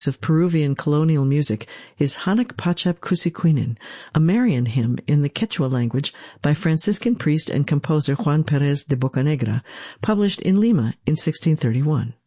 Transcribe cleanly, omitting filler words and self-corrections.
of Peruvian colonial music is Hanak Pachap Cusiquinin, a Marian hymn in the Quechua language by Franciscan priest and composer Juan Pérez de Bocanegra, published in Lima in 1631.